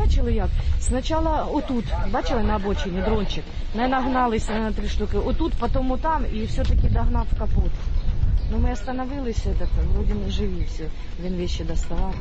почали як? Спочатку отут, бачили на обочині дрончик, не нагналися на 3 штуки, отут, потім там і все-таки догнав капот. Ну ми остановилися, вроді не живі все, він вещи доставав.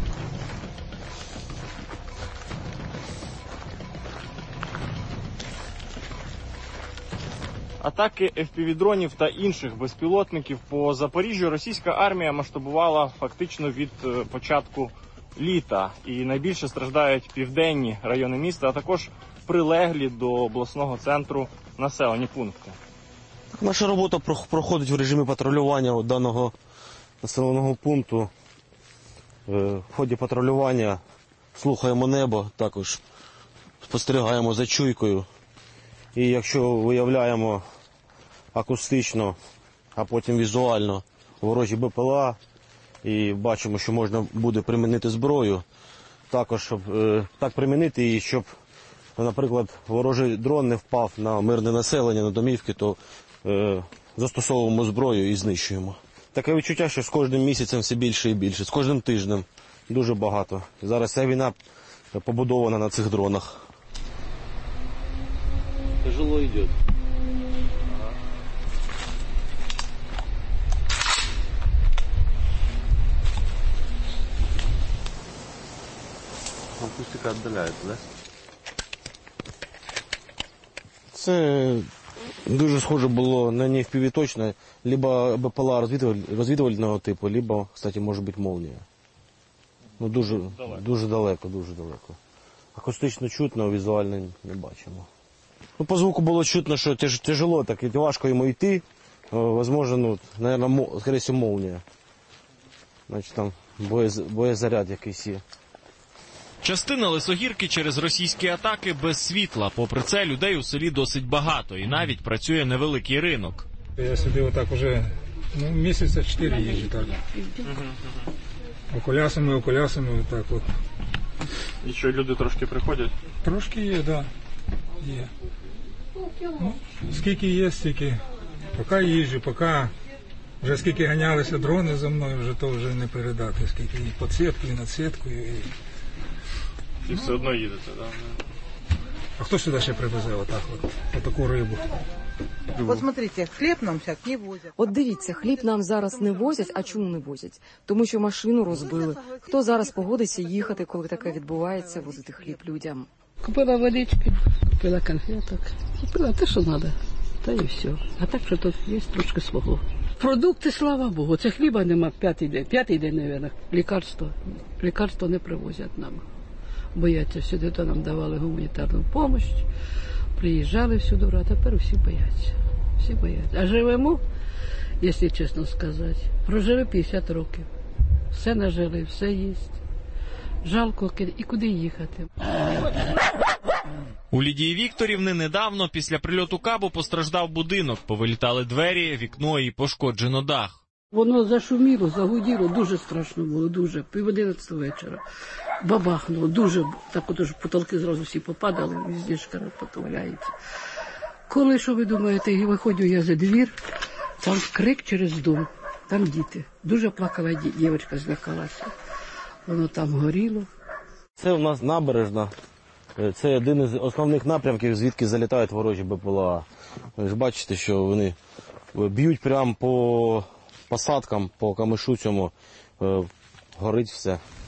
Атаки FPV-дронів та інших безпілотників по Запоріжжю російська армія масштабувала фактично від початку літа. І найбільше страждають південні райони міста, а також прилеглі до обласного центру населені пункти. Наша робота проходить в режимі патрулювання даного населеного пункту. В ході патрулювання слухаємо небо, також спостерігаємо за чуйкою. І якщо виявляємо акустично, а потім візуально ворожі БПЛА і бачимо, що можна буде примінити зброю, також щоб так примінити її, щоб, наприклад, ворожий дрон не впав на мирне населення, на домівки, то застосовуємо зброю і знищуємо. Таке відчуття, що з кожним місяцем все більше і більше, з кожним тижнем дуже багато. Зараз ця війна побудована на цих дронах. Тяжело идет. Акустика віддаляється, да? Це дуже схоже було на FPV точно, либо БПЛА розвідувального типу, либо, кстати, може бути молнія. Ну, дуже далеко. Акустично чутно, візуально не бачимо. Ну, по звуку було чутно, що тяжело, так і важко йому йти. Возможно, наверное, скорее всего, молния. Значить, там боєзаряд якийсь є. Частина Лисогірки через російські атаки без світла. Попри це, людей у селі досить багато і навіть працює невеликий ринок. Я сюди отак уже місяця 4 їжджу так. Окулясами, отак от. І що, люди трошки приходять? Трошки є, так. Да. Є. Ну, скільки є, стільки. Поки їжджу, поки вже скільки ганялися дрони за мною, вже то вже не передати. Скільки і підсвіткою, і надсвіткою. І все одно їдете, так? Да? А хто сюди ще привезе отаку рибу? От смотрите, хліб нам зараз не возять. От дивіться, хліб нам зараз не возять, а чому не возять? Тому що машину розбили. Хто зараз погодиться їхати, коли таке відбувається, возити хліб людям? Купила водички, купила конфеток, купила те, що треба, та і все. А так, що тут є трошки свого. Продукти, слава Богу, це хліба нема п'ятий день, мабуть, лікарство не привозять нам. Бояться сюди, то нам давали гуманітарну допомогу, приїжджали всюди, а тепер всі бояться. А живемо, якщо чесно сказати, прожили 50 років. Все нажили, все їсть. Жалко, і куди їхати. У Лідії Вікторівни недавно після прильоту кабу постраждав будинок. Повилітали двері, вікно і пошкоджено дах. Воно зашуміло, загуділо, дуже страшно було, дуже. 10:30 вечора. Бабахнуло, дуже, так от потолки зразу всі попадали, везде шкарпот валяється. Коли, що ви думаєте, виходжу я за двір, там крик через дом, там діти. Дуже плакала дівчинка, злякалася. Воно там горіло. Це у нас набережна. Це один із основних напрямків, звідки залітають ворожі БПЛА. Ви ж бачите, що вони б'ють прямо по посадкам, по камишу цьому, горить все.